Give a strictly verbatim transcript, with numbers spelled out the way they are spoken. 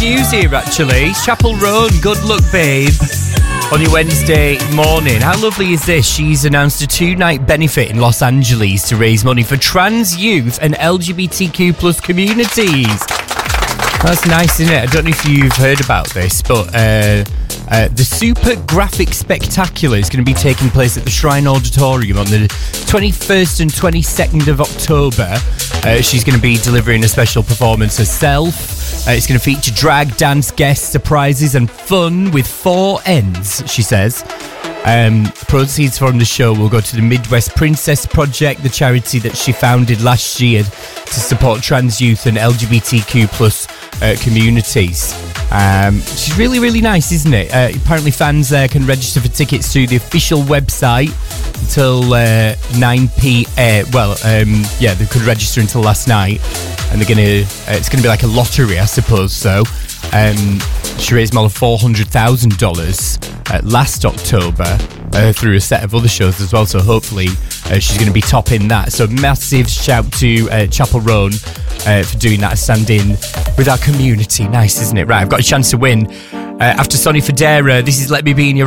news here, actually. Chapel Roan, Good Luck Babe, on your Wednesday morning. How lovely is this? She's announced a two-night benefit in Los Angeles to raise money for trans youth and L G B T Q plus communities. That's nice, isn't it? I don't know if you've heard about this, but uh, uh, the Super Graphic Spectacular is going to be taking place at the Shrine Auditorium on the twenty-first and twenty-second of October. Uh, she's going to be delivering a special performance herself. Uh, it's going to feature drag, dance, guests, surprises and fun with four ends, she says. Um, proceeds from the show will go to the Midwest Princess Project, the charity that she founded last year to support trans youth and L G B T Q plus uh, communities. Um, she's really, really nice, isn't it? Uh, apparently fans there uh, can register for tickets through the official website until uh, nine p.m. Well, um, yeah, they could register until last night, and they're gonna. Uh, it's gonna be like a lottery, I suppose. So, um, she raised more than four hundred thousand dollars uh, last October uh, through a set of other shows as well. So hopefully, uh, she's going to be topping that. So massive shout to uh, Chapel Roan uh, for doing that, standing with our community. Nice, isn't it? Right, I've got a chance to win uh, after Sonny Fodera. This is Let Me Be in Your